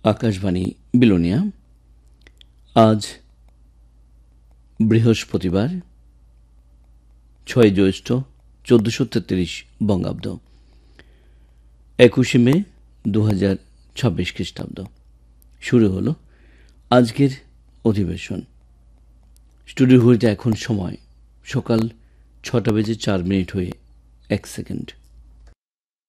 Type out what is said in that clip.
আকাশবাণী বিলোনিয়া। আজ বৃহস্পতিবার 6 জ্যৈষ্ঠ 1433 বঙ্গাব্দ, 21 মে 2026 খ্রিস্টাব্দ। শুরু হলো আজকের অধিবেশন। স্টুডিও ঘড়িতে এখন সময় সকাল 6টা বেজে 4 মিনিট হয়ে 1 সেকেন্ড।